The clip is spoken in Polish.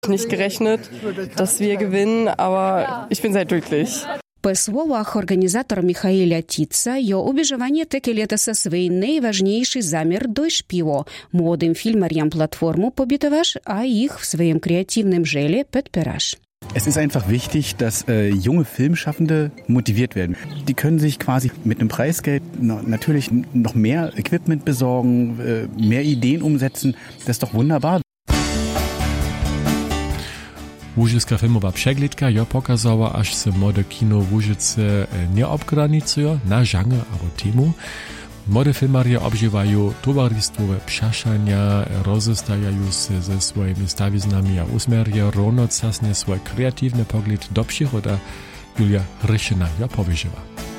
Nicht gerechnet, dass wir gewinnen, aber ich bin sehr glücklich. По словах организатора Михаила Тица, його убежавання таки летоса свій найважніший замір дойшпіло. Модим фільмарям платформу побітоваш, а їх в своєму креативному желі підпираш. Es ist einfach wichtig, dass junge Filmschaffende motiviert werden. Die können sich quasi mit einem Preisgeld natürlich noch mehr Equipment besorgen, mehr Ideen umsetzen. Das ist doch wunderbar. Łużycka filmowa przeglądka jo pokazała, aż se młode kino w Łużyce nie obgranicują na żangr albo temu. Młode filmarie obżywają towarzystwowe przeszania, rozostajają się ze swoimi stawiznami a usmerią równocasnie swój kreatywny pogląd do przychodu. Julia Ryszyna jo powiedziała.